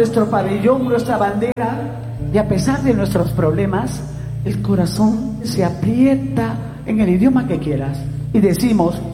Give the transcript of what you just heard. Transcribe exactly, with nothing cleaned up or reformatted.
nuestro pabellón, nuestra bandera, y a pesar de nuestros problemas, el corazón se aprieta en el idioma que quieras y decimos: